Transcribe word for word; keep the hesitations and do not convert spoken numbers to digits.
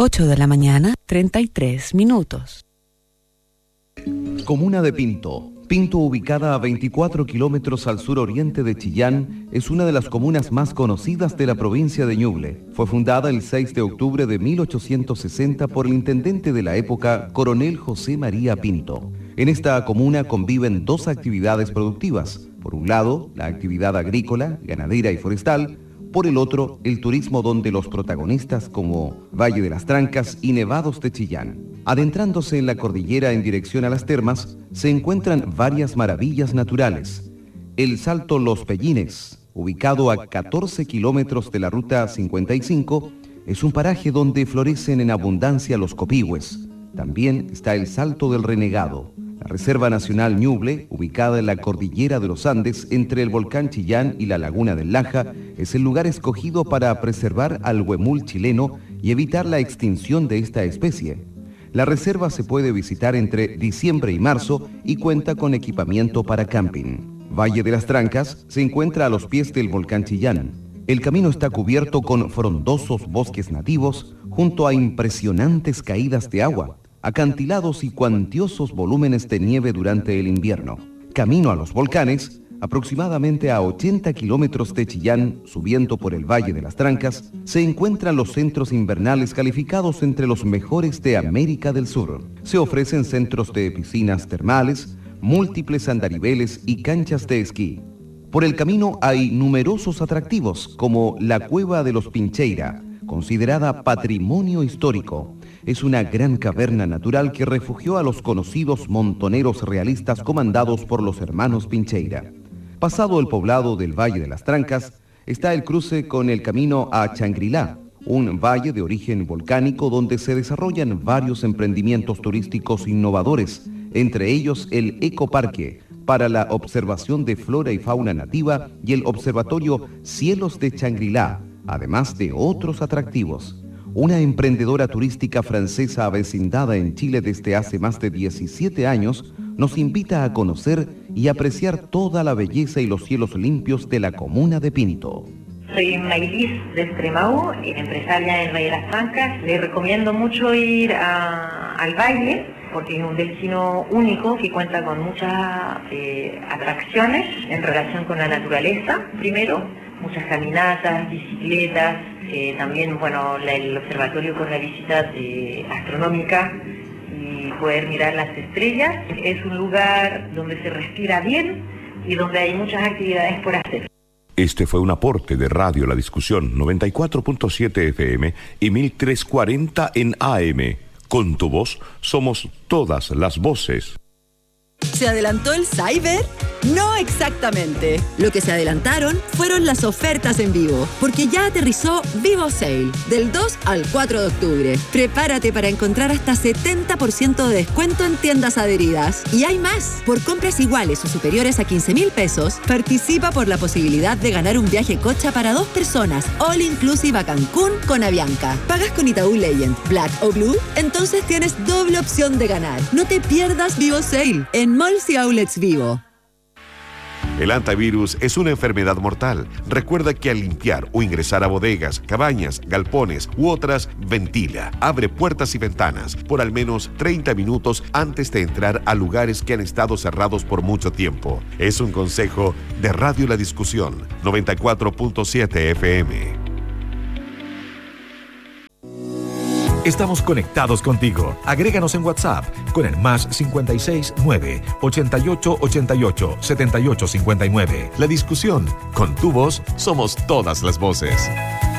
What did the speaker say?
ocho de la mañana, treinta y tres minutos. Comuna de Pinto. Pinto, ubicada a veinticuatro kilómetros al suroriente de Chillán, es una de las comunas más conocidas de la provincia de Ñuble. Fue fundada el seis de octubre de mil ochocientos sesenta por el intendente de la época, Coronel José María Pinto. En esta comuna conviven dos actividades productivas. Por un lado, la actividad agrícola, ganadera y forestal. Por el otro, el turismo, donde los protagonistas como Valle de las Trancas y Nevados de Chillán. Adentrándose en la cordillera en dirección a las termas, se encuentran varias maravillas naturales. El Salto Los Pellines, ubicado a catorce kilómetros de la Ruta cincuenta y cinco, es un paraje donde florecen en abundancia los copihües. También está el Salto del Renegado. La Reserva Nacional Ñuble, ubicada en la cordillera de los Andes, entre el volcán Chillán y la laguna del Laja, es el lugar escogido para preservar al huemul chileno y evitar la extinción de esta especie. La reserva se puede visitar entre diciembre y marzo y cuenta con equipamiento para camping. Valle de las Trancas se encuentra a los pies del volcán Chillán. El camino está cubierto con frondosos bosques nativos junto a impresionantes caídas de agua, acantilados y cuantiosos volúmenes de nieve durante el invierno. Camino a los volcanes, aproximadamente a ochenta kilómetros de Chillán, subiendo por el Valle de las Trancas, se encuentran los centros invernales calificados entre los mejores de América del Sur. Se ofrecen centros de piscinas termales, múltiples andariveles y canchas de esquí. Por el camino hay numerosos atractivos, como la Cueva de los Pincheira, considerada patrimonio histórico. Es una gran caverna natural que refugió a los conocidos montoneros realistas comandados por los hermanos Pincheira. Pasado el poblado del Valle de las Trancas, está el cruce con el camino a Changrilá, un valle de origen volcánico donde se desarrollan varios emprendimientos turísticos innovadores, entre ellos el Ecoparque, para la observación de flora y fauna nativa, y el Observatorio Cielos de Changrilá, además de otros atractivos. Una emprendedora turística francesa avecindada en Chile desde hace más de diecisiete años nos invita a conocer y apreciar toda la belleza y los cielos limpios de la comuna de Pinto. Soy Maylis de Extremaú, empresaria en Valle de las Trancas. Les recomiendo mucho ir a, al baile porque es un destino único que cuenta con muchas eh, atracciones en relación con la naturaleza. Primero, muchas caminatas, bicicletas, eh, también bueno la, el observatorio con la visita eh, astronómica y poder mirar las estrellas. Es un lugar donde se respira bien y donde hay muchas actividades por hacer. Este fue un aporte de Radio La Discusión noventa y cuatro punto siete F M y mil trescientos cuarenta en A M. Con tu voz somos todas las voces. ¿Se adelantó el Cyber? No exactamente. Lo que se adelantaron fueron las ofertas en vivo, porque ya aterrizó Vivo Sale, del dos al cuatro de octubre. Prepárate para encontrar hasta setenta por ciento de descuento en tiendas adheridas. Y hay más. Por compras iguales o superiores a quince mil pesos, participa por la posibilidad de ganar un viaje cocha para dos personas, all inclusive a Cancún con Avianca. ¿Pagas con Itaú Legend, Black o Blue? Entonces tienes doble opción de ganar. No te pierdas Vivo Sale en Malls y Outlets Vivo. El antivirus es una enfermedad mortal. Recuerda que al limpiar o ingresar a bodegas, cabañas, galpones u otras, ventila, abre puertas y ventanas por al menos treinta minutos antes de entrar a lugares que han estado cerrados por mucho tiempo. Es un consejo de Radio La Discusión, noventa y cuatro punto siete F M. Estamos conectados contigo. Agréganos en WhatsApp con el más cincuenta y seis nueve, ochenta y ocho ochenta y ocho, setenta y ocho cincuenta y nueve. La Discusión. Con tu voz somos todas las voces.